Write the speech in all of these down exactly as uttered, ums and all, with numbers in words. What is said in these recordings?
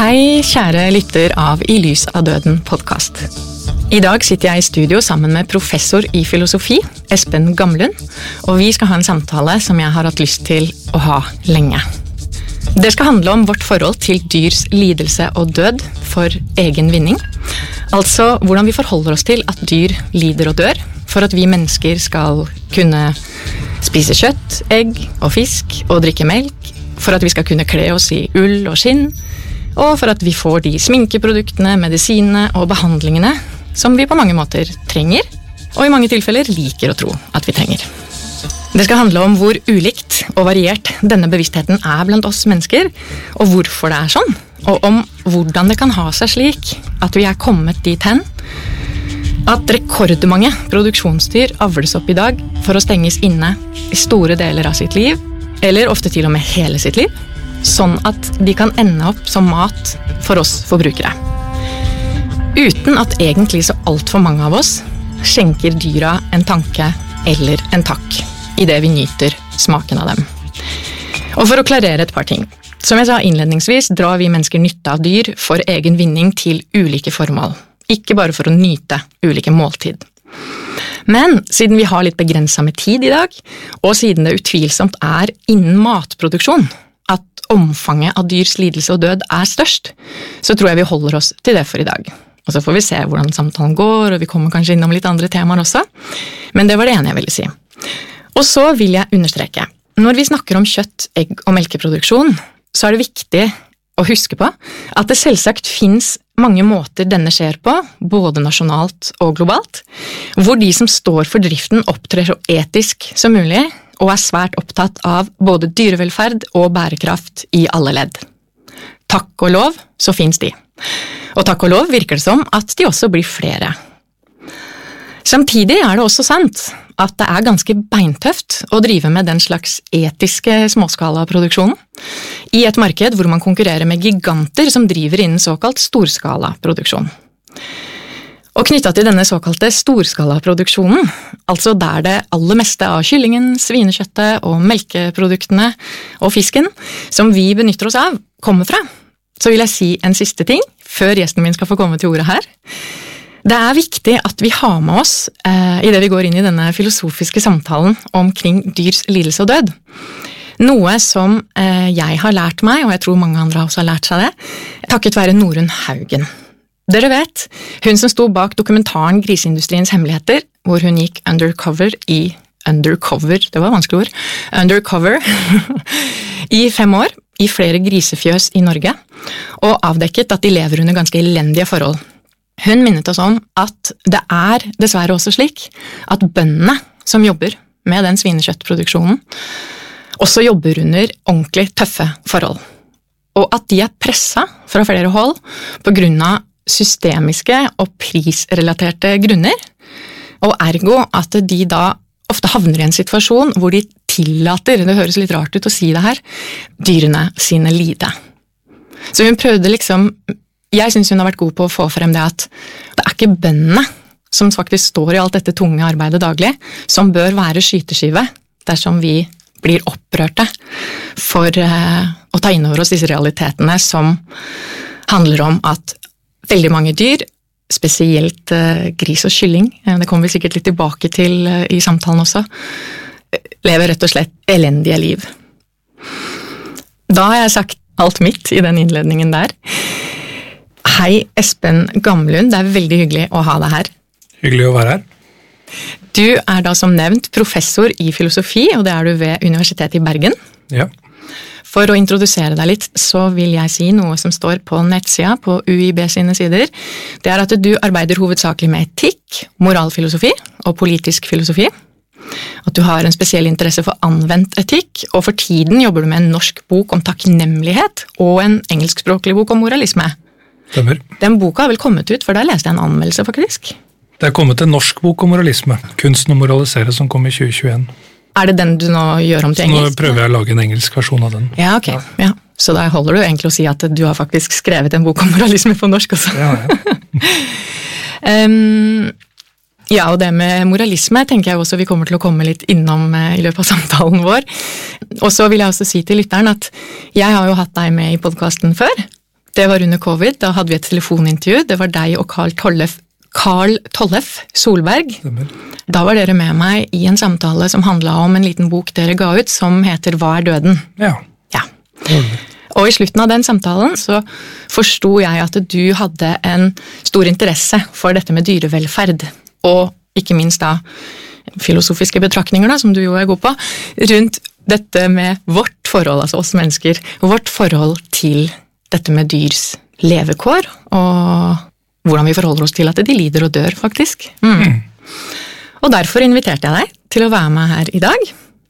Hei, kjære lytter av I lys av døden podcast. I dag sitter jeg i studio sammen med professor i filosofi, Espen Gamlund, og vi skal ha en samtale som jeg har hatt lyst til å ha lenge. Det skal handle om vårt forhold til dyrs lidelse og død for egen vinning. Altså hvordan vi forholder oss til at dyr lider og dør, for at vi mennesker skal kunne spise kjøtt, egg og fisk og drikke melk, for at vi skal kunne kle oss i ull og skinn, og for at vi får de sminkeproduktene, medisinene og behandlingene som vi på mange måter trenger, og i mange tilfeller liker å tro at vi trenger. Det skal handle om hvor ulikt og variert denne bevisstheten er blant oss mennesker, og hvorfor det er sånn, og om hvordan det kan ha seg slik at vi er kommet dit hen, at rekordmange produksjonsdyr avles opp i dag for å stenges inne i store deler av sitt liv, eller ofte til og med hele sitt liv, sånn at de kan ende opp som mat for oss forbrukere. Uten at egentlig så alt for mange av oss skjenker dyra en tanke eller en takk i det vi nyter smaken av dem. Og for å klarere et par ting. Som jeg sa innledningsvis, drar vi mennesker nytte av dyr for egen vinning til ulike formål. Ikke bare for å nyte ulike måltid. Men siden vi har litt begrenset med tid i dag, og siden det utvilsomt er innen matproduksjon at omfanget av dyrs lidelse og død er størst, så tror jeg vi holder oss til det for i dag. Og så får vi se hvordan samtalen går, og vi kommer kanskje innom litt andre temaer også. Men det var det ene jeg ville si. Og så vil jeg understreke, når vi snakker om kjøtt, egg og melkeproduksjon, så er det viktig å huske på at det selvsagt finnes mange måter denne skjer på, både nasjonalt og globalt, hvor de som står for driften opptrer så etisk som mulig, og er svært opptatt av både dyrevelferd og bærekraft i alle ledd. Takk og lov, så finnes de. Og takk og lov virker det som at de også blir flere. Samtidig er det også sant at det er ganske beintøft å drive med den slags etiske småskalaproduksjonen i et marked hvor man konkurrerer med giganter som driver innen såkalt storskalaproduksjon. Og knyttet til denne såkalte storskalaproduksjonen, altså der det aller meste av kyllingen, svinekjøttet og melkeproduktene og fisken som vi benytter oss av, kommer fra, så vil jeg si en siste ting før gjesten min skal få komme til ordet her. Det er viktig at vi har med oss, eh, i det vi går inn i denne filosofiske samtalen omkring dyrs lidelse og død, noe som eh, jeg har lært meg, og jeg tror mange andre også har lært seg det, takket være Norunn Haugen. Dere vet, hun som sto bak dokumentaren Griseindustriens hemmeligheter, hvor hun gikk undercover i, undercover, det var vanskelig ord, undercover, i fem år, i flere grisefjøs i Norge, og avdekket at de lever under ganske elendige forhold. Hun minnet oss om at det er dessverre også slik at bøndene som jobber med den svinekjøttproduksjonen også jobber under ordentlig tøffe forhold. Og at de er presset fra flere hold på grunn av systemiske og prisrelaterte grunner, og ergo at de da ofte havner i en situasjon hvor de tillater, det høres litt rart ut å si det her, dyrene sine lide. Så hun prøvde liksom, jeg synes hun har vært god på å få frem det at det er ikke bøndene som faktisk står i alt dette tunge arbeidet daglig, som bør være skyteskive dersom vi blir opprørte for uh, å ta inn over oss disse realitetene som handler om at veldig mange dyr, spesielt uh, gris og kylling, uh, det kommer vi sikkert litt tilbake til uh, i samtalen også, lever rett og slett elendige liv. Da har jeg sagt alt mitt i den innledningen der. Hei, Espen Gamlund, det er veldig hyggelig å ha deg her. Hyggelig å være her. Du er da som nevnt professor i filosofi, og det er du ved Universitetet i Bergen. Ja. For å introdusere deg litt, så vil jeg si noe som står på nettsida på U I B sine sider. Det er at du arbeider hovedsakelig med etikk, moralfilosofi og politisk filosofi. At du har en spesiell interesse for anvendt etikk, og for tiden jobber du med en norsk bok om takknemlighet og en engelskspråklig bok om moralisme. Stemmer. Den boka har vel kommet ut, for da leste jeg en anmeldelse faktisk. Det er kommet en norsk bok om moralisme, Kunsten å moralisere, som kom i tjue tjueen. Er det den du nå gjør om til engelsk? Nå prøver jeg å lage en engelsk versjon av den. Ja, ok. Ja. Så da holder du egentlig å si at du har faktisk skrevet en bok om moralisme på norsk også. Ja, ja. um, ja, og det med moralisme tenker jeg også vi kommer til å komme litt innom i løpet av samtalen vår. Og så vil jeg også si til lytteren at jeg har jo hatt deg med i podcasten før, det var under covid, da hadde vi et telefonintervju, det var deg og Carl Tollef, Carl Tollef Solberg. Stemmer. Da var dere med meg i en samtale som handlet om en liten bok dere ga ut, som heter Hva er døden? Ja. Ja. Og i slutten av den samtalen så forsto jeg at du hadde en stor interesse for dette med dyrevelferd, og ikke minst da filosofiske betraktninger da, som du jo er god på, rundt dette med vårt forhold, altså oss mennesker, vårt forhold til dette med dyrs levekår, og hvordan vi forholder oss til at de lider og dør, faktisk. Mm. Mm. Og derfor inviterte jeg deg til å være med her i dag.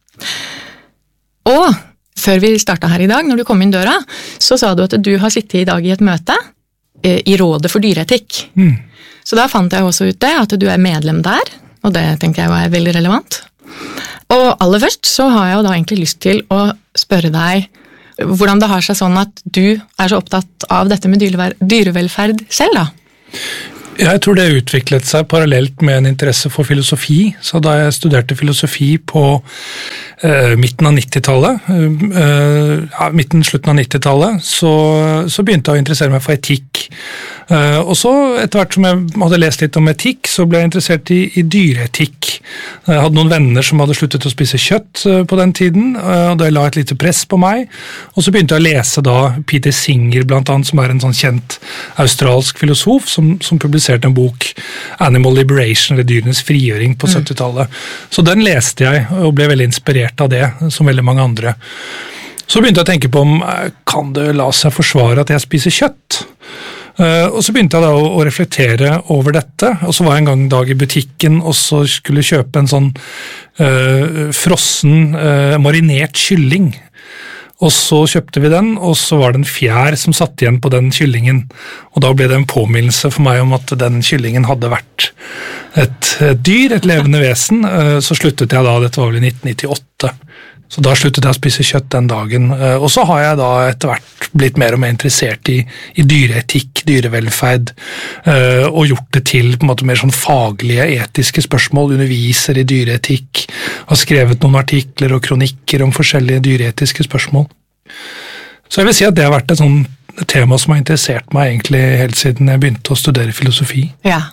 Og før vi startet her i dag, når du kom inn døra, så sa du at du har sittet i dag i et møte i Rådet for dyreetikk. Mm. Så da fant jeg også ut det, at du er medlem der, og det tenker jeg jo er veldig relevant. Og aller først så har jeg jo da egentlig lyst til å spørre deg hvordan det har seg sånn at du er så opptatt av dette med dyrevelferd selv da? Jeg tror det utviklet seg parallelt med en interesse for filosofi, så da jeg studerte filosofi på eh, midten av nittitallet, eh, ja, midten, slutten av nittitallet, så, så begynte jeg å interessere meg for etikk. Eh, og så etter hvert som jeg hadde lest litt om etikk, så ble jeg interessert i, i dyreetikk. Jeg hadde noen venner som hadde sluttet å spise kjøtt eh, på den tiden, eh, og det la et lite press på meg, og så begynte jeg å lese da Peter Singer blant annet, som er en sånn kjent australsk filosof, som, som publiserte en bok, Animal Liberation, eller dyrenes frigjøring på syttitallet. Så den leste jeg, og ble veldig inspirert av det, som veldig mange andre. Så begynte jeg å tenke på om, kan det la seg forsvare at jeg spiser kjøtt? Uh, og så begynte jeg da å, å reflektere over dette, og så var jeg en gang en dag i butikken, og så skulle kjøpe en sånn uh, frossen, uh, marinert kylling. Og så kjøpte vi den, og så var det en fjær som satt igjen på den kyllingen. Og da ble det en påminnelse for meg om at den kyllingen hadde vært et, et dyr, et levende vesen. Så sluttet jeg da, dette var vel i nitten nittiåtte. Så da sluttet jeg å spise kjøtt den dagen. Og så har jeg da etter hvert blitt mer og mer interessert i, i dyreetikk, dyrevelferd, og gjort det til på en måte mer sånn faglige, etiske spørsmål, underviser i dyreetikk, har skrevet noen artikler og kronikker om forskjellige dyreetiske spørsmål. Så jeg vil si at det har vært et sånn tema som har interessert meg egentlig helt siden jeg begynte å studere filosofi. Ja,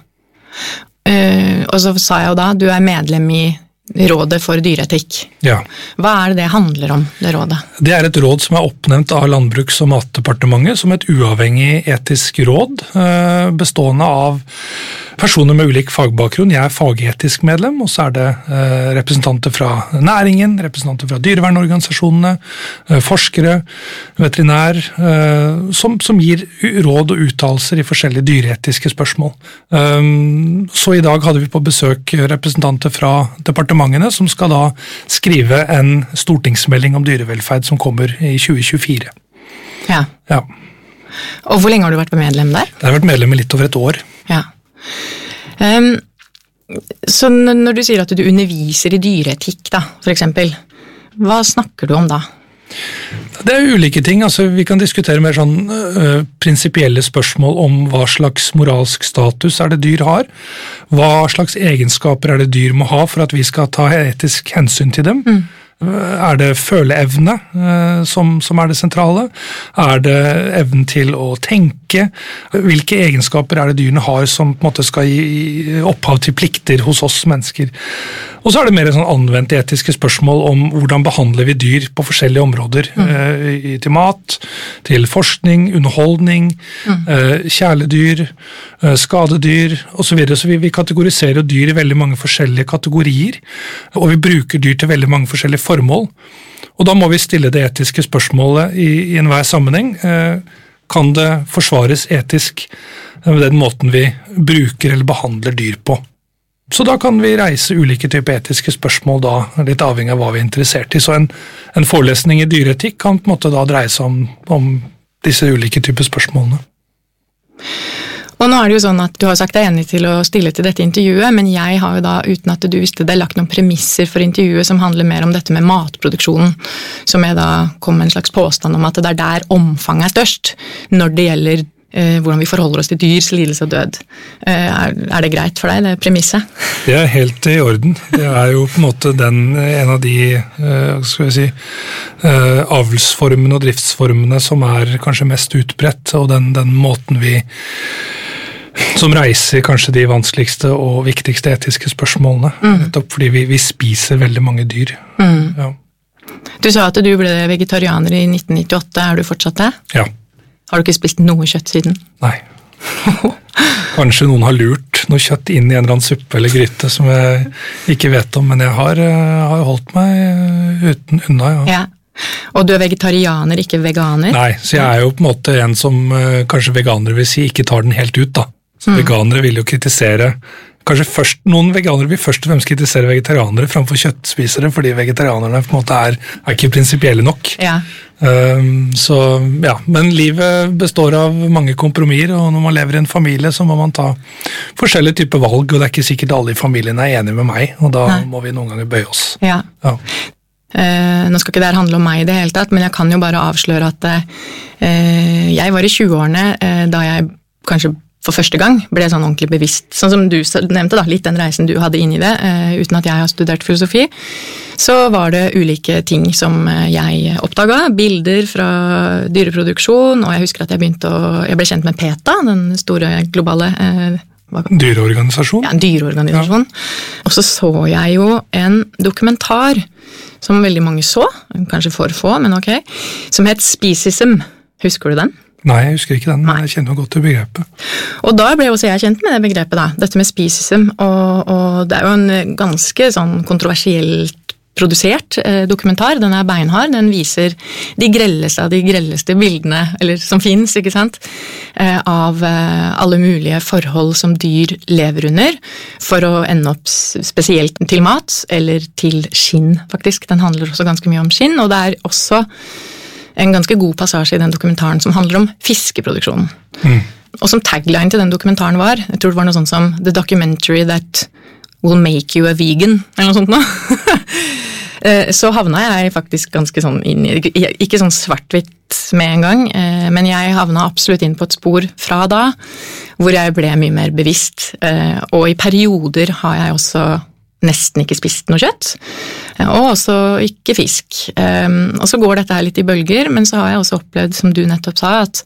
uh, og så sa jeg jo da, du er medlem i Rådet for dyreetikk. Ja. Hva er det det handler om, det rådet? Det er et råd som er oppnevnt av Landbruks- og matdepartementet som et uavhengig etisk råd, bestående av personer med ulik fagbakgrunn. Jeg er fagetisk medlem, og så er det representanter fra næringen, representanter fra dyrevernorganisasjonene, forskere, veterinær, som, som gir råd og uttalelser i forskjellige dyreetiske spørsmål. Så i dag hadde vi på besøk representanter fra departementene, som skal da skrive en stortingsmelding om dyrevelferd som kommer i tjue tjuefire. Ja. Ja. Og hvor lenge har du vært medlem der? Jeg har vært medlem i litt over et år. Ja. Um, så når du sier at du underviser i dyreetikk da, for eksempel, hva snakker du om da? Det er ulike ting, altså vi kan diskutere mer sånn uh, prinsipielle spørsmål om hva slags moralsk status er det dyr har, hva slags egenskaper er det dyr må ha for at vi skal ta etisk hensyn til dem. Mm. Er det føleevne uh, som, som er det sentrale? Er det evnen til å tenke? Hvilke egenskaper er det dyrene har som på en måte skal gi opphav til plikter hos oss mennesker? Og så er det mer sånn anvendt etiske spørsmål om hvordan behandler vi dyr på forskjellige områder. Mm. Uh, til mat, til forskning, underholdning, mm. uh, kjæledyr, uh, skadedyr og så videre. Så vi, vi kategoriserer dyr i veldig mange forskjellige kategorier, og vi bruker dyr til veldig mange forskjellige formål. Og da må vi stille det etiske spørsmålet i, i enhver sammenheng. Uh, kan det forsvares etisk med den måten vi bruker eller behandler dyr på? Så da kan vi reise ulike typer etiske spørsmål da, litt avhengig av hva vi er interessert i. Så en, en forelesning i dyreetikk kan på en måte da dreie seg om, om disse ulike typer spørsmålene. Og nå er det jo sånn at du har sagt deg enig til å stille til dette intervjuet, men jeg har jo da, uten at du visste det, lagt noen premisser for intervjuet som handler mer om dette med matproduksjonen, som jeg da kom med en slags påstand om at det er der omfanget er størst når det gjelder eh, hvordan vi forholder oss til dyrs lidelse og død. Eh, er, er det greit for deg, det premisset? Det er helt i orden. Det er jo på en måte den, en av de eh, skal vi si, eh, avlsformene og driftsformene som er kanskje mest utbredt, og den, den måten vi som reiser kanskje de vanskeligste og viktigste etiske spørsmålene, mm. nettopp fordi vi, vi spiser veldig mange dyr. Mm. Ja. Du sa at du ble vegetarianer i nitten nittiåtte, er du fortsatt det? Ja. Har du ikke spist noe kjøtt siden? Nei. Kanskje noen har lurt noe kjøtt inn i en eller annen suppe eller gryte som jeg ikke vet om, men jeg har, har holdt meg uten unna, ja. Ja. Og du er vegetarianer, ikke veganer? Nei, så jeg er jo på en måte en som kanskje veganere vil si ikke tar den helt ut, da. Så mm. veganere vil jo kritisere, kanskje først, noen veganere vil først og fremst kritisere vegetarianere framfor kjøttspisere, fordi vegetarianerne på en måte er, er ikke prinsipielle nok. Ja. Um, så ja, men livet består av mange kompromisser, og når man lever i en familie så må man ta forskjellige typer valg, og det er ikke sikkert alle i familien er enige med meg, og da Nei. Må vi noen ganger bøye oss. Ja. Ja. Uh, nå skal ikke det her handle om meg i det hele tatt, men jeg kan jo bare avsløre at uh, jeg var i tjueårene uh, da jeg kanskje for første gang ble sånn ordentlig bevisst, sånn som du nevnte da, litt den reisen du hadde inn i det, uh, uten at jeg har studert filosofi, så var det ulike ting som jeg oppdaget, bilder fra dyreproduksjon, og jeg husker at jeg begynte å, jeg ble kjent med PETA, den store globale uh, dyreorganisasjon. Ja, en dyreorganisasjon. Ja. Og så så jeg jo en dokumentar som veldig mange så, kanskje for få, men ok, som het Speciesism. Husker du den? Nei, jeg husker ikke den, men jeg kjenner jo godt til begrepet. Og da ble også jeg kjent med det begrepet da, dette med speciesism, og, og det er jo en ganske sånn kontroversielt produsert eh, dokumentar, den er beinhard, den viser de grelleste av de grelleste bildene, eller som finnes, ikke sant, eh, av eh, alle mulige forhold som dyr lever under, for å ende opp spesielt til mat, eller til skinn, faktisk. Den handler også ganske mye om skinn, og det er også en ganske god passasje i den dokumentaren som handler om fiskeproduksjonen. Mm. Og som tagline til den dokumentaren var, jeg tror det var noe sånt som «The documentary that will make you a vegan», eller noe sånt nå. Så havna jeg faktisk ganske sånn inn i, ikke sånn svart-hvitt med en gang, men jeg havna absolutt inn på et spor fra da, hvor jeg ble mye mer bevisst, og i perioder har jeg også nesten ikke spist noe kjøtt, og også ikke fisk. Og så går dette her litt i bølger, men så har jeg også opplevd, som du nettopp sa, at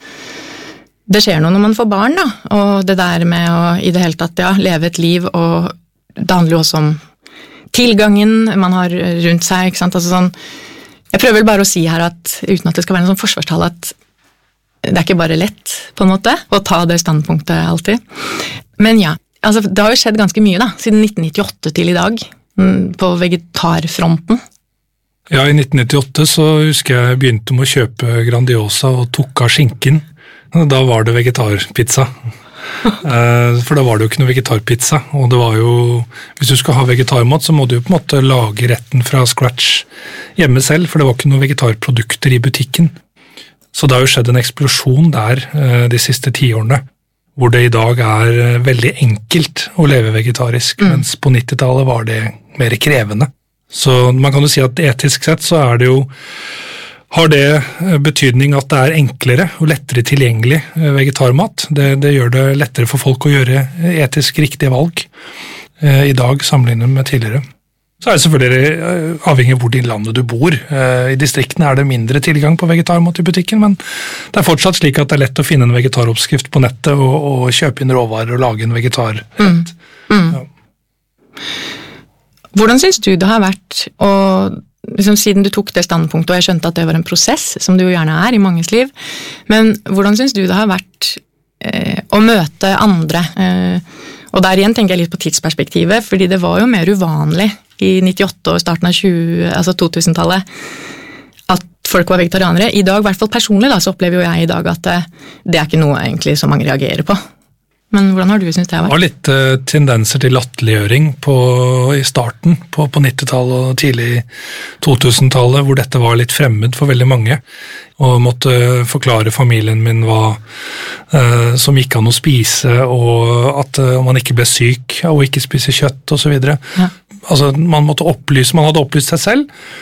det skjer noe når man får barn, da, og det der med å i det hele tatt, ja, leve et liv, og det handler jo også om tilgangen man har rundt seg, ikke sant? Altså sånn, jeg prøver vel bare å si her at, uten at det skal være en sånn forsvarstall, at det er ikke bare lett, på en måte, å ta det standpunktet alltid. Men ja, altså det har jo skjedd ganske mye da, siden nitten nittiåtte til i dag, på vegetarfronten. Ja, i nitten nittiåtte så husker jeg begynte med å kjøpe Grandiosa og tok av skinken. Da var det vegetarpizza. For da var det jo ikke noe vegetarpizza, og det var jo, hvis du skal ha vegetarmat, så må du jo på en måte lage retten fra scratch hjemme selv, for det var ikke noen vegetarprodukter i butikken. Så det har jo skjedd en eksplosjon der de siste ti årene, hvor det i dag er veldig enkelt å leve vegetarisk, mm. mens på nittitallet var det mer krevende. Så man kan jo si at etisk sett så er det jo, har det betydning at det er enklere og lettere tilgjengelig vegetarmat. Det, det gjør det lettere for folk å gjøre etisk riktige valg eh, i dag sammenlignet med tidligere. Så er det selvfølgelig avhengig av hvor i landet du bor. I distriktene er det mindre tilgang på vegetarmat i butikken, men det er fortsatt slik at det er lett å finne en vegetaroppskrift på nettet og, og kjøpe inn råvarer og lage en vegetarrett. Mm. Mm. Ja. Hvordan synes du det har vært, og liksom, siden du tok det standpunktet, og jeg skjønte at det var en prosess, som det jo gjerne er i manges liv, men hvordan synes du det har vært eh, å møte andre? Eh, og der igjen tenker jeg litt på tidsperspektivet, fordi det var jo mer uvanlig i nittiåtte og starten av tjue, altså to-tusentallet, at folk var vegetarianere. I dag, i hvert fall personlig, da, så opplever jo jeg i dag at det, det er ikke noe egentlig som mange reagerer på. Men hvordan har du syntes det har vært? Det var litt uh, tendenser til latterliggjøring på, i starten, på, på nittitallet og tidlig to-tusentallet, hvor dette var litt fremmed for veldig mange, og måtte forklare familien min hva uh, som gikk an å spise, og at uh, man ikke ble syk og ikke spise kjøtt og så videre. Ja. Altså, man måtte opplyse, man hadde opplyst seg selv,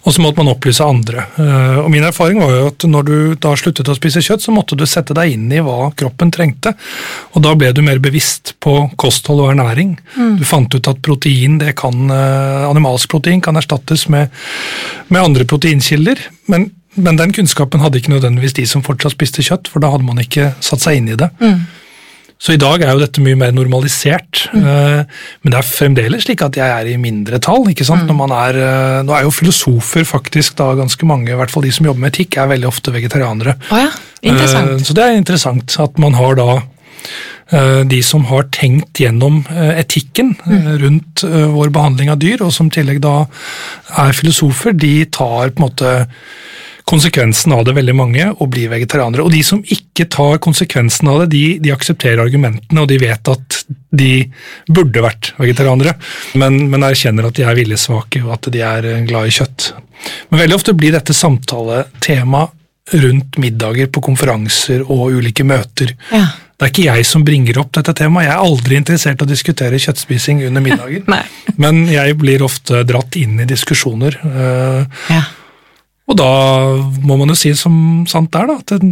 og så måtte man opplyse andre. Og min erfaring var jo at når du da sluttet å spise kjøtt, så måtte du sette deg inn i hva kroppen trengte, og da ble du mer bevisst på kosthold og ernæring. Mm. Du fant ut at protein, det kan, animalsk protein kan erstattes med, med andre proteinkilder, men, men den kunnskapen hadde ikke nødvendigvis de som fortsatt spiste kjøtt, for da hadde man ikke satt seg inn i det. Mm. Så i dag er jo dette mye mer normalisert, mm. men det er fremdeles slik at jeg er i mindre tall, ikke sant? Mm. Når man er, nå er jo filosofer faktisk da ganske mange, i hvert fall de som jobber med etikk, er veldig ofte vegetarianere. Oh ja, interessant. Så det er interessant at man har da de som har tenkt gjennom etikken mm. rundt vår behandling av dyr, og som tillegg da er filosofer, de tar på en måte konsekvensen av det veldig mange og blir vegetarianere. Og de som ikke tar konsekvensen av det, de, de aksepterer argumentene, og de vet at de burde vært vegetarianere, men, men erkjenner at de er viljesvake og at de er glad i kjøtt. Men veldig ofte blir dette samtaletema rundt middager på konferanser og ulike møter. Ja. Det er ikke jeg som bringer opp dette temaet. Jeg er aldri interessert i å diskutere kjøttspising under middager, men jeg blir ofte dratt inn i diskusjoner. Ja. Og da må man jo si som sant er da,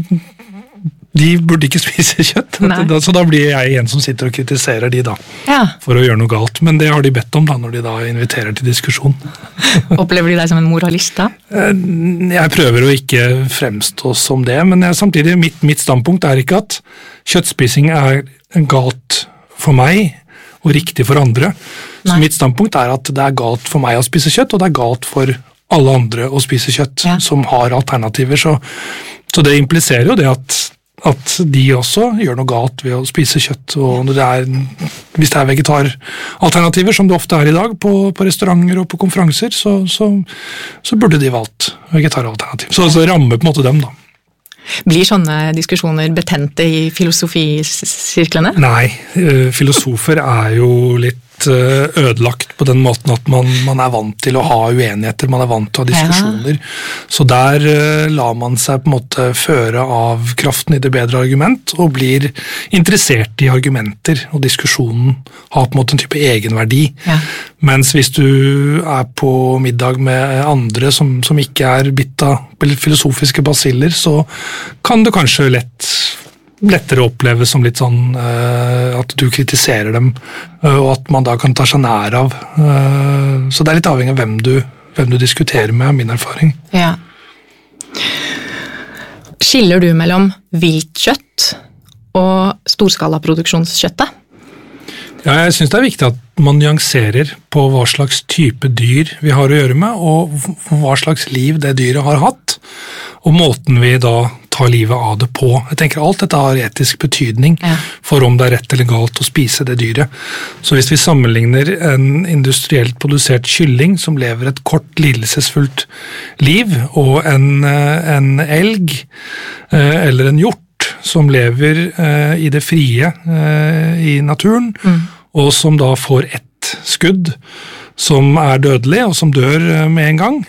at de burde ikke spise kjøtt. Da, så da blir jeg en som sitter og kritiserer de da, ja. For å gjøre noe galt. Men det har de bedt om da, når de da inviterer til diskusjon. Opplever de deg som en moralist da? Jeg prøver å ikke fremstå som det, men jeg, samtidig, mitt, mitt standpunkt er ikke at kjøttspising er galt for meg og riktig for andre. Nei. Så mitt standpunkt er at det er galt for meg å spise kjøtt, og det er galt for alle andre å spise kjøtt, ja. Som har alternativer, så, så det impliserer jo det at, at de også gjør noe galt ved å spise kjøtt, og når det er, hvis det er vegetaralternativer, som det ofte er i dag på, på restauranter og på konferanser, så, så, så burde de valgt vegetaralternativ. Så, så rammer på en måte dem da. Blir sånne diskusjoner betente i filosofisirklene? Nei, filosofer er jo litt ødelagt på den måten at man, man er vant til å ha uenigheter, man er vant til å ha diskusjoner. Ja. Så der uh, lar man seg på en måte føre av kraften i det bedre argument, og blir interessert i argumenter, og diskusjonen har på en måte en type egenverdi. Ja. Mens hvis du er på middag med andre som, som ikke er bitt av filosofiske basiller, så kan det kanskje lett lettere oppleve som litt sånn uh, at du kritiserer dem, uh, og at man da kan ta seg nær av. Uh, så det er litt avhengig av hvem du, hvem du diskuterer med, min erfaring. Ja. Skiller du mellom viltkjøtt og storskalaproduksjonskjøttet? Ja, jeg synes det er viktig at man nyanserer på hva slags type dyr vi har å gjøre med, og hva slags liv det dyret har hatt, og måten vi da tar livet av det på. Jeg tenker alt dette har etisk betydning ja. For om det er rett eller galt å spise det dyret. Så hvis vi sammenligner en industrielt produsert kylling som lever et kort, lidelsesfullt liv, og en, en elg eller en hjort som lever i det frie i naturen, mm. og som da får ett skudd som er dødelig, og som dør med en gang,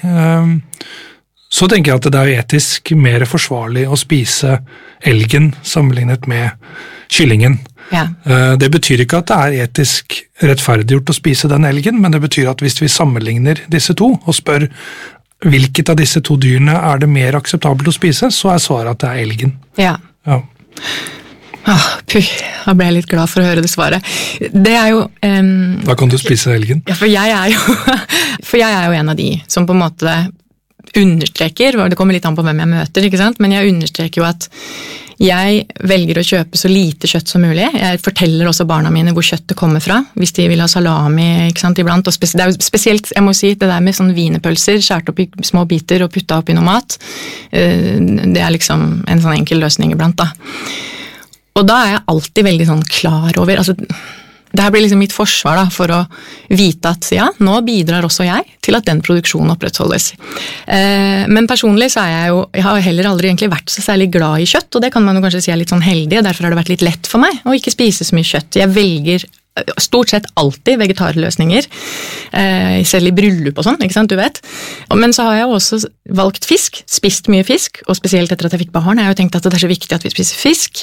så tenker jeg at det er etisk mer forsvarlig å spise elgen sammenlignet med kyllingen. Ja. Det betyr ikke at det er etisk rettferdiggjort å spise den elgen, men det betyr at hvis vi sammenligner disse to og spør hvilket av disse to dyrene er det mer akseptabelt å spise, så er svaret at det er elgen. Ja. Ja. Åh, puh, jeg ble litt glad for å høre det svaret. Det er jo... Um, da kan du spise elgen. Ja, for jeg er jo, for jeg er jo en av de som på en måte understreker, og det kommer litt an på hvem jeg møter, ikke sant? Men jeg understreker jo at jeg velger å kjøpe så lite kjøtt som mulig. Jeg forteller også barna mine hvor kjøttet kommer fra, hvis de vil ha salami, ikke sant, iblant. Og spes- det er jo spesielt, jeg må si, det der med sånne wienerpølser, skjært opp i små biter og putta opp i noe mat, det er liksom en sånn enkel løsning iblant da. Og da er jeg alltid veldig sånn klar over, altså det her blir liksom mitt forsvar da, for å vite at ja, nå bidrar også jeg til at den produksjonen opprettholdes. Eh, men personlig så er jeg jo, jeg har heller aldri egentlig vært så særlig glad i kjøtt, og det kan man jo kanskje si er litt sånn heldig, og derfor har det vært litt lett for meg å ikke spise så mye kjøtt. Jeg velger stort sett alltid vegetarløsninger, eh, selv i bryllup og sånn, ikke sant, du vet. Men så har jeg jo også valgt fisk, spist mye fisk, og spesielt etter at jeg fikk barn, jeg har jo tenkt at det er så viktig at vi spiser fisk.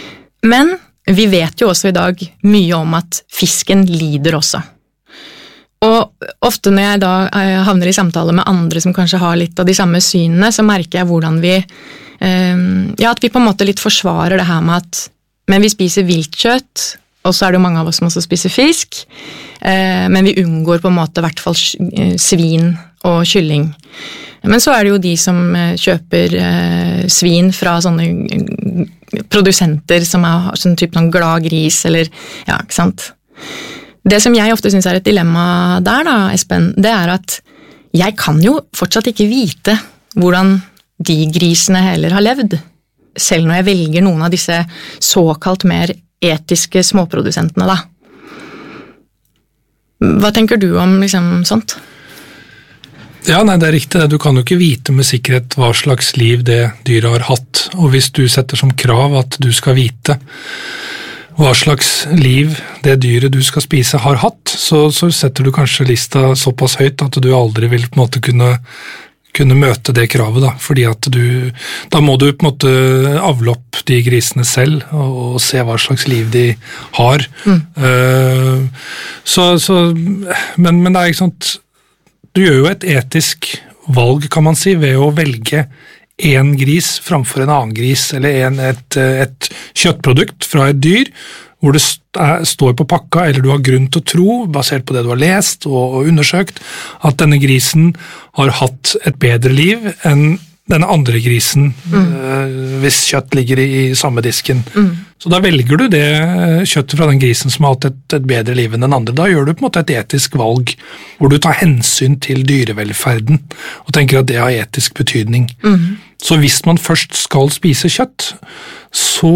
Men vi vet jo også i dag mye om at fisken lider også. Og ofte når jeg da havner i samtale med andre som kanskje har litt av de samme synene, så merker jeg hvordan vi, ja, at vi på en måte litt forsvarer det her med at, men vi spiser viltkjøtt, og så er det jo mange av oss som også spiser fisk, men vi unngår på en måte i hvert fall svin og kylling. Men så er det jo de som kjøper svin fra sånne produsenter som er sånn type noen glad gris, eller, ja, ikke sant? Det som jeg ofte synes er et dilemma der da, Espen, det er at jeg kan jo fortsatt ikke vite hvordan de grisene heller har levd, selv når jeg velger noen av disse såkalt mer etiske småprodusentene da. Hva tenker du om liksom sånt? Ja, nei, det er riktig. Du kan jo ikke vite med sikkerhet hva slags liv det dyret har hatt, og hvis du setter som krav at du skal vite hva slags liv det dyret du skal spise har hatt, så, så setter du kanskje lista såpass høyt at du aldri vil på en måte kunne, kunne møte det kravet, da, fordi at du, da må du på en måte avle opp de grisene selv, og, og se hva slags liv de har. Mm. Uh, så, så, men, men det er ikke sånt, du gjør jo et etisk valg, kan man si, ved å velge en gris framfor en annen gris, eller en, et, et kjøttprodukt fra et dyr, hvor det er, står på pakka, eller du har grunn til å tro, basert på det du har lest og, og undersøkt, at denne grisen har hatt et bedre liv enn denne andre grisen, mm. øh, hvis kjøtt ligger i, i samme disken. Mm. Så da velger du det kjøttet fra den grisen som har hatt et, et bedre liv enn den andre. Da gjør du på en måte et etisk valg, hvor du tar hensyn til dyrevelferden, og tenker at det har etisk betydning. Mm. Så hvis man først skal spise kjøtt, så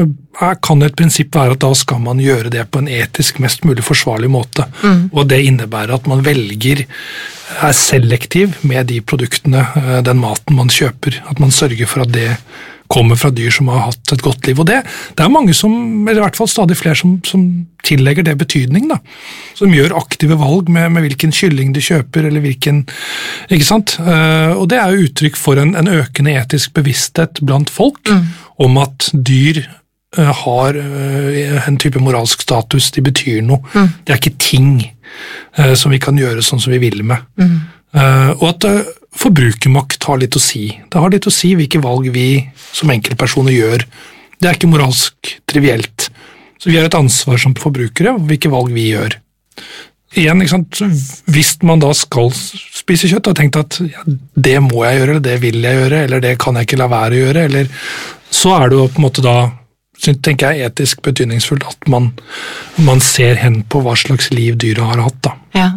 kan et prinsipp være at da skal man gjøre det på en etisk mest mulig forsvarlig måte. Mm. Og det innebærer at man velger, er selektiv med de produktene, den maten man kjøper. At man sørger for at det kommer fra dyr som har hatt et godt liv. Og det, det er mange som, eller i hvert fall stadig flere som, som tillegger det betydning, da. Som gjør aktive valg med, med hvilken kylling de kjøper, eller hvilken, ikke sant? Uh, og det er jo uttrykk for en, en økende etisk bevissthet blant folk, mm. om at dyr uh, har uh, en type moralsk status, de betyr noe. Mm. Det er ikke ting uh, som vi kan gjøre sånn som vi vil med. Mm. Uh, og at uh, forbrukermakt har litt å si. Det har litt å si hvilke valg vi som enkeltpersoner gjør. Det er ikke moralsk trivielt. Så vi har et ansvar som forbrukere, hvilke valg vi gjør. Igjen, ikke sant? Hvis man da skal spise kjøtt, og har tenkt at ja, det må jeg gjøre, eller det vil jeg gjøre, eller det kan jeg ikke la være å gjøre, eller så er det jo på en måte da, tenker jeg, etisk betydningsfullt at man, man ser hen på hva slags liv dyret har hatt, da. Ja.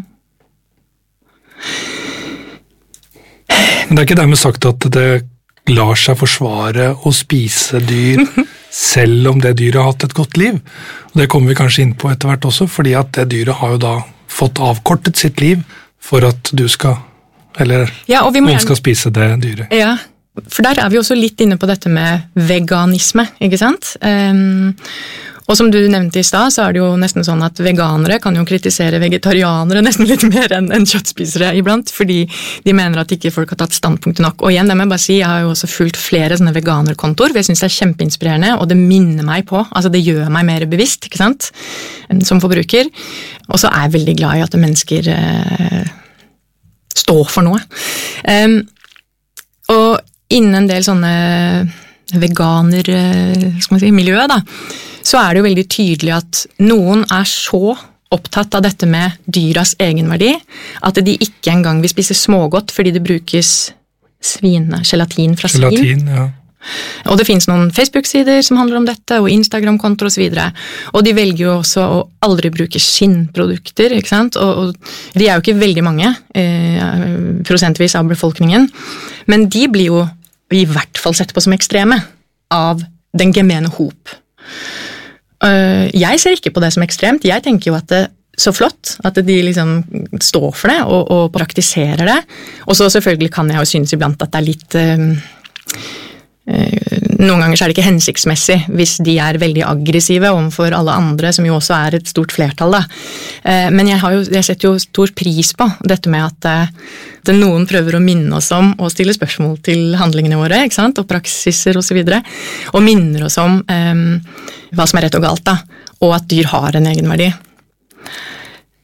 Men det er ikke dermed sagt at det lar seg forsvare å spise dyr selv om det dyret har hatt et godt liv. Og det kommer vi kanskje inn på etter hvert også, fordi at det dyret har jo da fått avkortet sitt liv for at du skal, eller ja, og vi må noen skal spise det dyret. Ja, for der er vi også litt inne på dette med veganisme, ikke sant? Um, og som du nevnte i stad, så er det jo nesten sånn at veganere kan jo kritisere vegetarianere nesten litt mer enn, enn kjøttspisere iblant, fordi de mener at ikke folk har tatt standpunktet nok. Og igjen, det må jeg bare si, jeg har jo også fulgt flere sånne veganerkontor, for jeg synes det er kjempeinspirerende, og det minner meg på, altså det gjør meg mer bevisst, ikke sant, som forbruker. Og så er jeg veldig glad i at mennesker eh, står for noe. Um, og innen en del sånne veganer, skal man si, miljø da, så er det jo veldig tydelig at noen er så opptatt av dette med dyras egenverdi, at de ikke engang vil spise smågodt fordi det brukes svine, gelatin fra svin. Gelatin, ja. Og det finnes noen Facebook-sider som handler om dette, og Instagram-kontoer og så videre. Og de velger jo også å aldri bruke skinnprodukter, ikke sant? Og, og de er jo ikke veldig mange, eh, prosentvis av befolkningen, men de blir jo i hvert fall sett på som ekstreme av den gemene hop. Jeg ser ikke på det som ekstremt, jeg tenker jo at det er så flott at de liksom står for det og, og praktiserer det, og så selvfølgelig kan jeg jo synes iblant at det er litt um, uh, noen ganger så er det ikke hensiktsmessig hvis de er veldig aggressive overfor alle andre, som jo også er et stort flertall da. Uh, men jeg, har jo, jeg setter jo stor pris på dette med at uh, at noen prøver å minne oss om og stille spørsmål til handlingene våre, ikke sant? Og praksiser og så videre, og minner oss om um, hva som er rett og galt da, og at dyr har en egenverdi.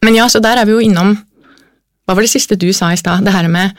Men ja, så der er vi jo innom, hva var det siste du sa i sted, det her med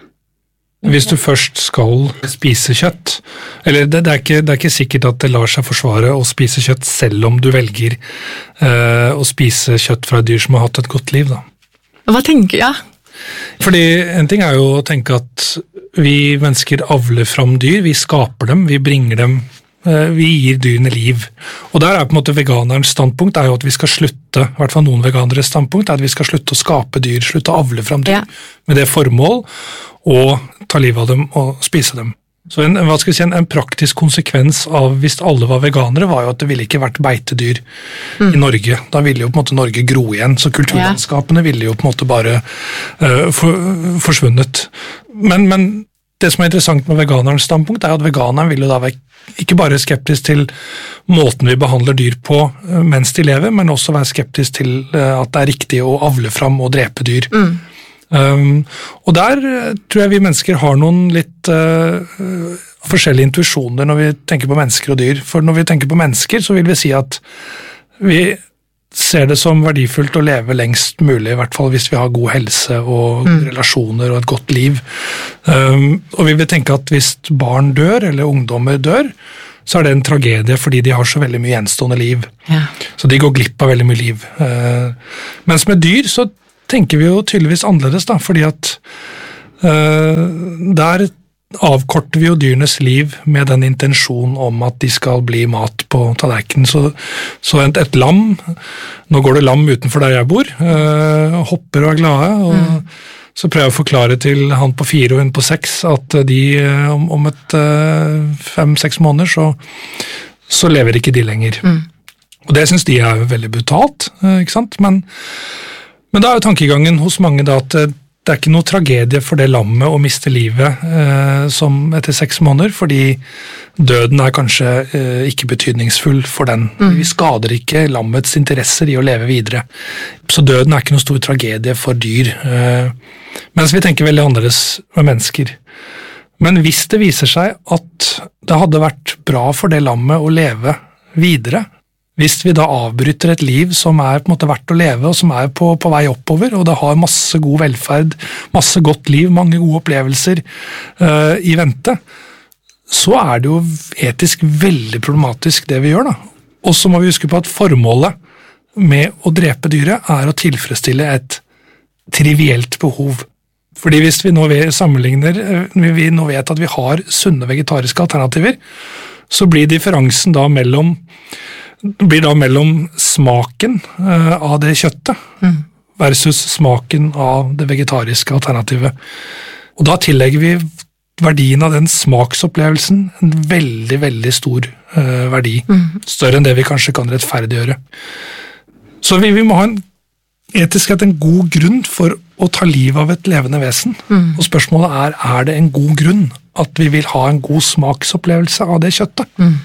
hvis du først skal spise kjøtt, eller det, det, er ikke, det er ikke sikkert at det lar seg forsvare å spise kjøtt selv om du velger uh, å spise kjøtt fra et dyr som har hatt et godt liv, da. Hva tenker jeg? Ja. Fordi en ting er jo å tenke at vi mennesker avler fram dyr, vi skaper dem, vi bringer dem, uh, vi gir dyrene liv. Og der er på en måte veganerens standpunkt er jo at vi skal slutte, i hvert fall noen veganeres standpunkt, er at vi skal slutte å skape dyr, slutte å avle fram dyr, ja. Med det formål og ta livet av dem og spise dem. Så en, hva skal vi si, en, en praktisk konsekvens av hvis alle var veganere, var jo at det ville ikke vært beitedyr mm. i Norge. Da ville jo på en måte Norge gro igjen, så kulturlandskapene ja. Ville jo på en måte bare uh, for, forsvunnet. Men, men det som er interessant med veganerens standpunkt, er at veganeren vil jo da være ikke bare skeptisk til måten vi behandler dyr på uh, mens de lever, men også være skeptisk til uh, at det er riktig å avle fram og drepe dyr. Mm. Um, og der tror jeg vi mennesker har noen litt uh, forskjellige intuisjoner når vi tenker på mennesker og dyr. For når vi tenker på mennesker, så vil vi si at vi ser det som verdifullt å leve lengst mulig, i hvert fall hvis vi har god helse og mm. relasjoner og et godt liv. Um, og vi vil tenke at hvis barn dør, eller ungdommer dør, så er det en tragedie fordi de har så veldig mye gjenstående liv. Ja. Så de går glipp av veldig mye liv. Uh, mens med dyr så tenker vi jo tydeligvis annerledes, da, fordi at uh, der avkorter vi jo dyrenes liv med den intensjon om at de skal bli mat på tallerkenen. Så, så et, et lam, nå går det lam utenfor der jeg bor, uh, hopper og er glade, og mm. så prøver jeg å forklare til han på fire og hun på seks at de om, om et uh, fem-seks måneder så, så lever ikke de lenger. Mm. Og det synes de er veldig brutalt, uh, ikke sant? Men Men da er jo tankegangen hos mange da at det er ikke noe tragedie for det lammet å miste livet eh, som etter seks måneder, fordi døden er kanskje eh, ikke betydningsfull for den. Mm. Vi skader ikke lammets interesser i å leve videre. Så døden er ikke noe stor tragedie for dyr. Eh, mens vi tenker veldig annerledes med mennesker. Men hvis det viser seg at det hadde vært bra for det lammet å leve videre, hvis vi da avbryter et liv som er på en måte verdt å leve, og som er på, på vei oppover, og det har masse god velferd, masse godt liv, mange gode opplevelser uh, i vente, så er det jo etisk veldig problematisk det vi gjør da. Og så må vi huske på at formålet med å drepe dyret er å tilfredsstille et trivielt behov. Fordi hvis vi nå sammenligner, vi nå vet at vi har sunne vegetariske alternativer, så blir differansen da mellom blir da mellom smaken uh, av det kjøttet mm. versus smaken av det vegetariske alternativet. Og da tillegger vi verdien av den smaksopplevelsen en veldig, veldig stor uh, verdi. Mm. Større enn det vi kanskje kan rettferdiggjøre. Så vi, vi må ha en etisk sett en god grunn for å ta livet av et levende vesen. Mm. Og spørsmålet er, er det en god grunn at vi vil ha en god smaksopplevelse av det kjøttet? Mm.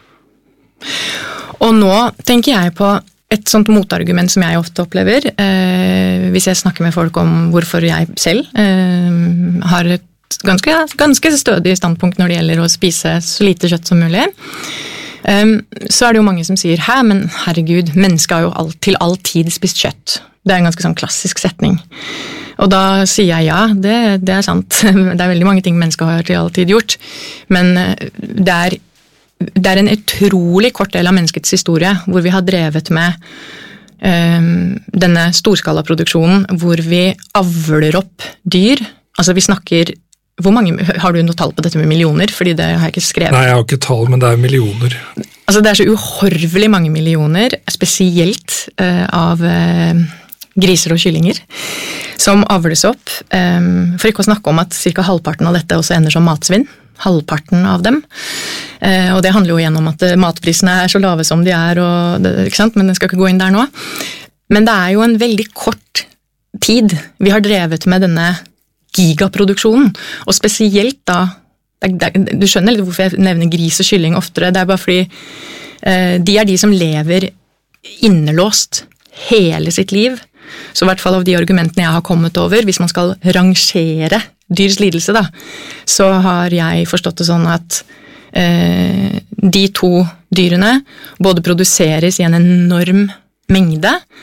Og nå tenker jeg på et sånt motargument som jeg ofte opplever, eh, hvis jeg snakker med folk om hvorfor jeg selv eh, har et ganske, ganske stødig standpunkt når det gjelder å spise så lite kjøtt som mulig, eh, så er det jo mange som sier, hæ, men herregud, mennesket har jo all, til all tid spist kjøtt. Det er en ganske sånn klassisk setning. Og da sier jeg ja, det, det er sant. Det er veldig mange ting mennesket har til all tid gjort, men det er Det er en utrolig kort del av menneskets historie hvor vi har drevet med um, denne storskalaproduksjonen, hvor vi avler opp dyr. Altså vi snakker, hvor mange, har du noe tall på dette med millioner? Fordi det har jeg ikke skrevet. Nei, jeg har ikke tall, men det er millioner. Altså det er så uhorvelig mange millioner, spesielt uh, av uh, griser og kyllinger, som avles opp. Um, for ikke å snakke om at cirka halvparten av dette også ender som matsvinn. Halvparten av dem. Eh, og det handler jo igjen om at matprisene er så lave som de er, og det, ikke sant? Men jeg skal ikke gå inn der nå. Men det er jo en veldig kort tid vi har drevet med denne gigaproduksjonen, og spesielt da, det, det, du skjønner litt hvorfor jeg nevner gris og kylling oftere, det er bare fordi eh, de er de som lever innelåst hele sitt liv, så i hvert fall av de argumentene jeg har kommet over, hvis man skal rangere dyrs lidelse da, så har jeg forstått det sånn at eh, de to dyrene både produseres i en enorm mengde,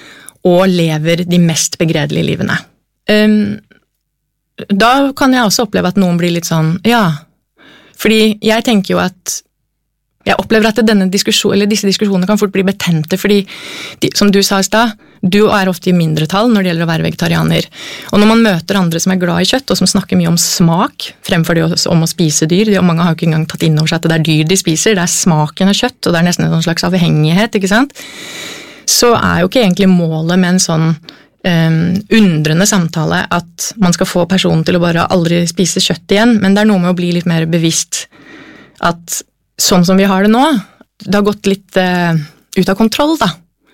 og lever de mest begredelige livene. Um, da kan jeg også oppleve at noen blir litt sånn, ja, fordi jeg tenker jo at jeg opplever at denne diskusjon, eller disse diskusjonene kan fort bli betente, fordi, de, som du sa i sted, du er ofte i mindretall når det gjelder å være vegetarianer. Og når man møter andre som er glad i kjøtt, og som snakker mye om smak, fremfor det om å spise dyr, de, og mange har jo ikke engang tatt inn over seg at det er dyr de spiser, det er smaken av kjøtt, og det er nesten en slags avhengighet, ikke sant? Så er jo ikke egentlig målet med en sånn um, undrende samtale at man skal få personen til å bare aldri spise kjøtt igjen, men det er noe med å bli litt mer bevisst at sånn som vi har det nå, det har gått litt uh, ut av kontroll, da.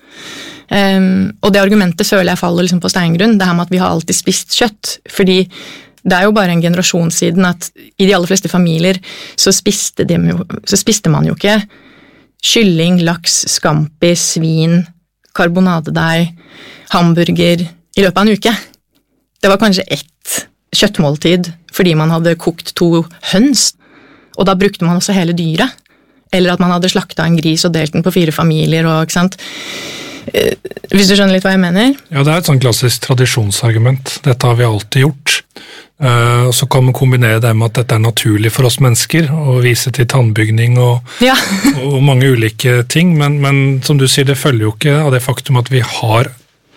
Um, og det argumentet føler jeg faller liksom på steingrunn, det her med at vi har alltid spist kjøtt, fordi det er jo bare en generasjon siden at i de aller fleste familier så spiste, de, så spiste man jo ikke kylling, laks, scampi, svin, karbonadedeig, hamburger i løpet av en uke. Det var kanskje ett kjøttmåltid fordi man hadde kokt to høns, og da brukte man også hele dyret, eller at man hadde slaktet en gris og delt den på fire familier, og, ikke sant? Hvis du skjønner litt hva jeg mener? Ja, det er et sånn klassisk tradisjonsargument. Dette har vi alltid gjort. Uh, og så kan man kombinere det med at dette er naturlig for oss mennesker, og vise til tannbygning og, ja. og mange ulike ting, men, men som du sier, det følger jo ikke av det faktum at vi har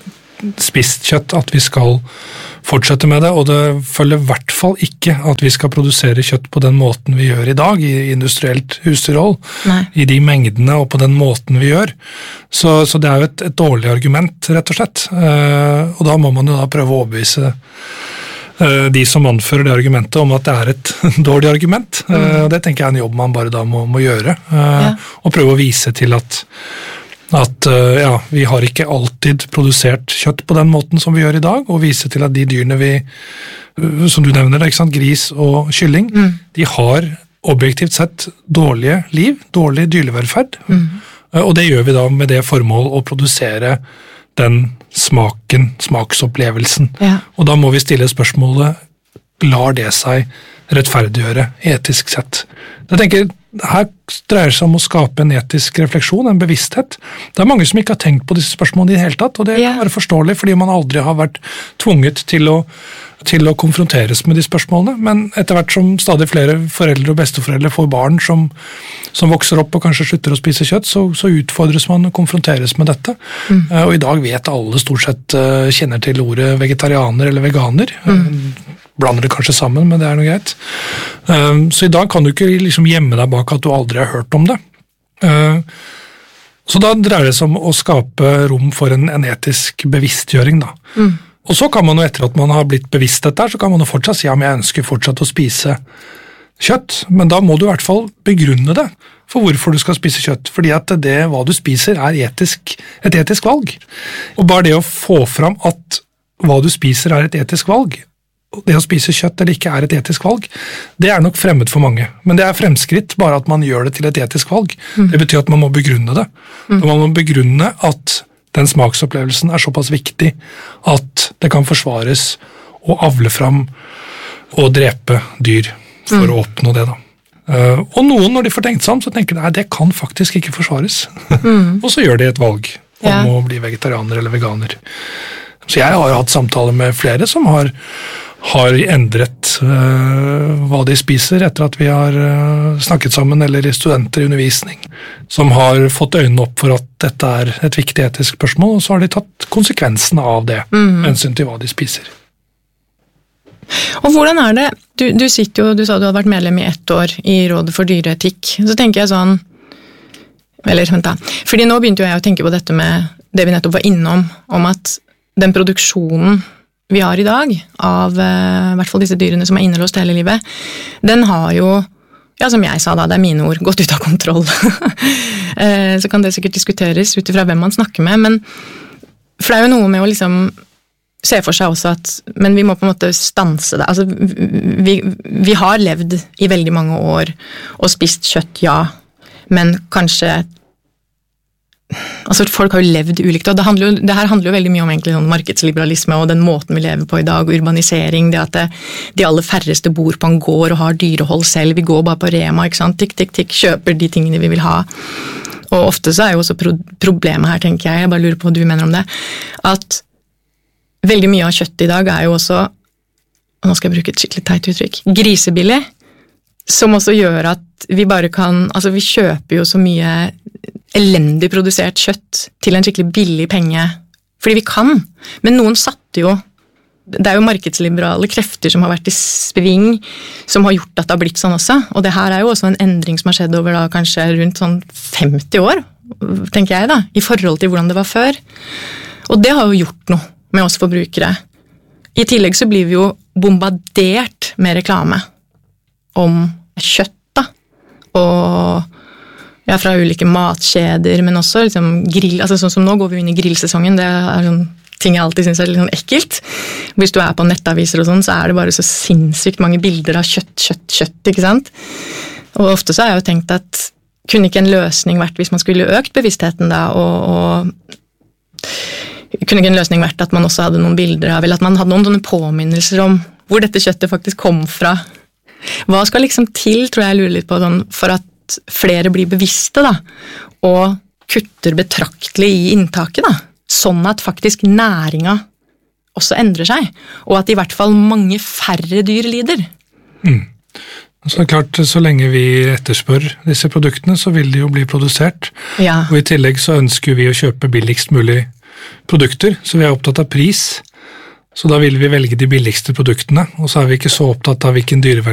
spist kjøtt, at vi skal fortsette med det, og det følger i hvert fall ikke at vi skal produsere kjøtt på den måten vi gjør i dag, i industrielt husdyrhold, i de mengdene og på den måten vi gjør. Så, så det er jo et, et dårlig argument, rett og slett. Uh, og da må man jo da prøve å overbevise uh, de som anfører det argumentet om at det er et dårlig argument. Mm. Uh, det tenker jeg er en jobb man bare da må, må gjøre, uh, ja. og prøve å vise til at at ja, vi har ikke alltid produsert kjøtt på den måten som vi gjør i dag, og vise til at de dyrene vi, som du nevner, ikke sant, gris og kylling, mm. de har objektivt sett dårlige liv, dårlig dyrevelferd, mm. og det gjør vi da med det formål å produsere den smaken, smaksopplevelsen. Ja. Og da må vi stille spørsmålet, lar det seg rettferdiggjøre etisk sett? Jeg tenker, her dreier det seg om å skape en etisk refleksjon, en bevissthet. Det er mange som ikke har tenkt på disse spørsmålene i det hele tatt, og det kan være forståelig, fordi man aldri har vært tvunget til å, til å konfronteres med de spørsmålene, men etter hvert som stadig flere foreldre og besteforeldre får barn som, som vokser opp og kanskje slutter å spise kjøtt, så, så utfordres man og konfronteres med dette. Mm. Uh, og i dag vet alle stort sett uh, kjenner til ordet vegetarianer eller veganer, mm. uh, blander det kanskje sammen, men det er noe greit. Uh, så i dag kan du ikke liksom gjemme deg bak at du aldri har hørt om det. Uh, så da dreier det seg om å skape rom for en, en etisk bevisstgjøring, da. Mm. Og så kan man jo, etter at man har blitt bevisst dette, så kan man jo fortsatt si, ja, men jeg ønsker fortsatt å spise kjøtt, men da må du i hvert fall begrunne det for hvorfor du skal spise kjøtt, fordi at det, hva du spiser, er etisk, et etisk valg. Og bare det å få fram at hva du spiser er et etisk valg, det å spise kjøtt eller ikke er et etisk valg, det er nok fremmed for mange. Men det er fremskritt bare at man gjør det til et etisk valg. Mm. Det betyr at man må begrunne det. Mm. Man må begrunne at den smaksopplevelsen er såpass viktig at det kan forsvares å avle fram og drepe dyr for mm. å oppnå det, da. Uh, og noen, når de får tenkt seg om, så tenker de, nei, det kan faktisk ikke forsvares. Mm. Og så gjør de et valg om ja. å bli vegetarianer eller veganer. Så jeg har jo hatt samtaler med flere som har har endret uh, hva de spiser etter at vi har uh, snakket sammen, eller studenter i undervisning, som har fått øynene opp for at dette er et viktig etisk spørsmål, og så har de tatt konsekvensene av det, mm. med hensyn til hva de spiser. Og hvordan er det, du, du sitter jo, du sa du hadde vært medlem i ett år i Rådet for dyreetikk, så tenker jeg sånn, eller vent da, fordi nå begynte jo jeg å tenke på dette med det vi nettopp var innom, om at den produksjonen vi har i dag, av uh, i hvert fall disse dyrene som er innelåst hele livet, den har jo, ja, som jeg sa da, det er mine ord, gått ut av kontroll. uh, så kan det sikkert diskuteres ut ifra hvem man snakker med, men for det er jo noe med å liksom se for seg også at, men vi må på en måte stanse det. Altså, vi, vi har levd i veldig mange år og spist kjøtt, ja, men kanskje altså folk har jo levd ulikt, og det, handler jo, det her handler jo veldig mye om egentlig sånn markedsliberalisme og den måten vi lever på i dag, og urbanisering, det at det, de aller færreste bor på en gård og har dyrehold selv, vi går bare på Rema, ikke sant, tikk, tikk, tikk, kjøper de tingene vi vil ha. Og ofte så er jo også pro- problemet her, tenker jeg, jeg bare lurer på hva du mener om det, at veldig mye av kjøttet i dag er jo også, og nå skal jeg bruke et skikkelig teit uttrykk, grisebillig, som også gjør at vi bare kan, altså vi kjøper jo så mye elendig produsert kjøtt til en skikkelig billig penge, fordi vi kan, men noen satte jo, det er jo markedsliberale krefter som har vært i sving, som har gjort at det har blitt sånn også, og det her er jo også en endring som har skjedd over da kanskje rundt sånn femti år, tenker jeg da, i forhold til hvordan det var før. Og det har jo gjort noe med oss forbrukere. I tillegg så blir vi jo bombardert med reklame om kjøtt da, og ja, fra ulike matkjeder, men også liksom grill, altså sånn som nå går vi inn i grillsesongen, det er sånn ting jeg alltid synes er litt sånn ekkelt. Hvis du er på nettaviser og sånn, så er det bare så sinnssykt mange bilder av kjøtt, kjøtt, kjøtt, ikke sant? Og ofte så har jeg jo tenkt at kunne ikke en løsning vært hvis man skulle økt bevisstheten da, og, og kunne ikke en løsning vært at man også hadde noen bilder av, eller at man hadde noen sånne påminnelser om hvor dette kjøttet faktisk kom fra. Hva skal liksom til, tror jeg jeg lurer litt på, sånn, for at flere blir bevisste da, og kutter betraktelig i inntaket da, sånn at faktisk næringa også endrer seg, og at i hvert fall mange færre dyr lider. Mm. Så klart, så lenge vi etterspør disse produktene, så vil de jo bli produsert. Ja. Og i tillegg så ønsker vi å kjøpe billigst mulig produkter, så vi er opptatt av pris. Så da vil vi velge de billigste produktene, og så er vi ikke så opptatt av hvilken dyrevelferd